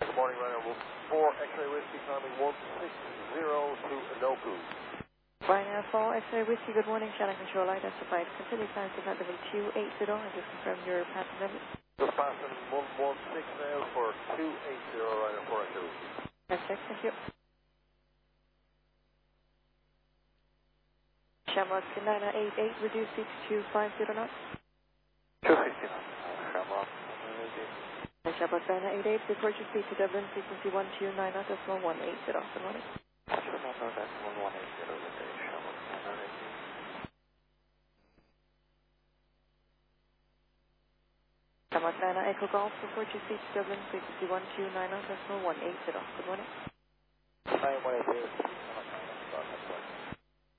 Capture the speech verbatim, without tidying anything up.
Good morning, Ryanair four X-ray Whiskey climbing one six zero to Inoku. Ryanair four X-ray Whiskey, good morning, channel control identified. Continue flight to level two eight zero and just confirm your passenger number. Just passing one one six now for two eight zero Ryanair four X-ray Whiskey. Perfect, thank you. Shamrock nine eight eight, reduce it to five zero knots. two fifty-nine, Shamrock. Shamrock nine eight eight, report your speed to Dublin, frequency one two nine knots, decimal one eight zero. Good morning. Decimal one eight zero, Shamrock nine eight eight. Shamrock nine Echo Golf, report your speed to Dublin, frequency one two nine knots, decimal one eight zero. Good morning. nine one eight zero.